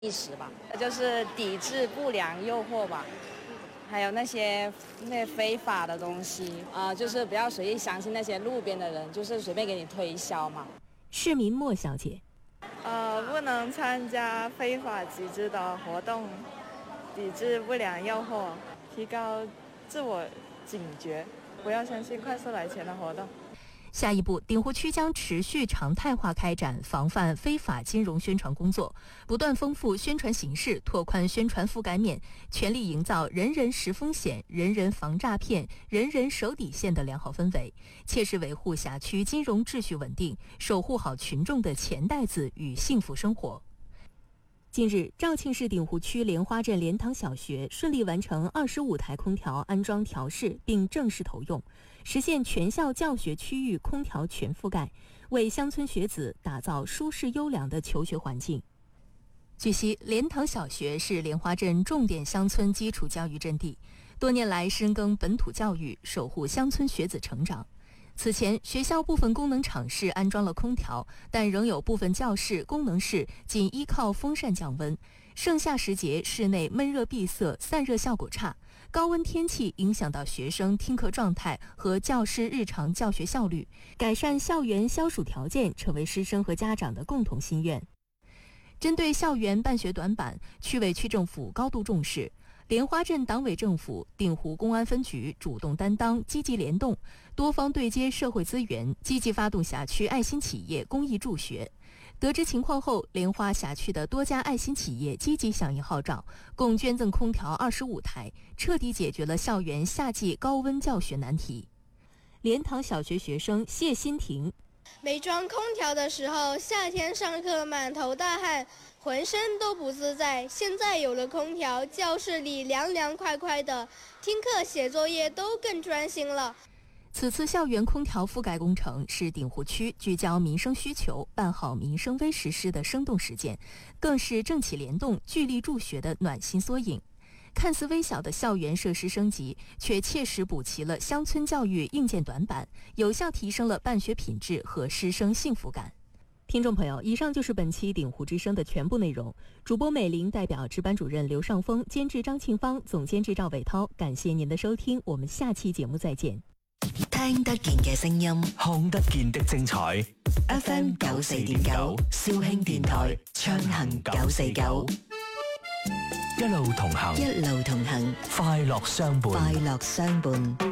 意识吧，就是抵制不良诱惑吧，还有那些非法的东西就是不要随意相信那些路边的人，就是随便给你推销嘛。 市民莫小姐， 不能参加非法集资的活动，抵制不良诱惑，提高自我警觉，不要相信快速来钱的活动。 下一步，鼎湖区将持续常态化开展防范非法金融宣传工作，不断丰富宣传形式，拓宽宣传覆盖面，全力营造人人识风险、人人防诈骗、人人守底线的良好氛围，切实维护辖区金融秩序稳定，守护好群众的钱袋子与幸福生活。近日，肇庆市鼎湖区莲花镇莲塘小学顺利完成25台空调安装调试并正式投用，实现全校教学区域空调全覆盖，为乡村学子打造舒适优良的求学环境。据悉，莲塘小学是莲花镇重点乡村基础教育阵地，多年来深耕本土教育，守护乡村学子成长。此前，学校部分功能场室安装了空调，但仍有部分教室、功能室仅依靠风扇降温。盛夏时节，室内闷热闭塞，散热效果差，高温天气影响到学生听课状态和教师日常教学效率。改善校园消暑条件成为师生和家长的共同心愿。针对校园办学短板，区委区政府高度重视。莲花镇党委政府、鼎湖公安分局主动担当、积极联动，多方对接社会资源，积极发动辖区爱心企业公益助学。得知情况后，莲花辖区的多家爱心企业积极响应号召，共捐赠空调25台，彻底解决了校园夏季高温教学难题。莲塘小学学生谢欣婷， 没装空调的时候，夏天上课满头大汗，浑身都不自在。现在有了空调，教室里凉凉快快的，听课写作业都更专心了。 此次校园空调覆盖工程是鼎湖区聚焦民生需求、办好民生微实施的生动实践，更是政企联动、聚力助学的暖心缩影。看似微小的校园设施升级，却切实补齐了乡村教育硬件短板，有效提升了办学品质和师生幸福感。听众朋友，以上就是本期鼎湖之声的全部內容。主播美玲代表值班主任劉尚峰，監製張慶芳，總監製趙偉濤，感謝您的收聽，我們下期節目再見。 聽得見嘅聲音， 看得見的精彩。 FM 94.9，肇慶電台暢行949， 一路同行， 一路同行， 快樂相伴。 快樂相伴。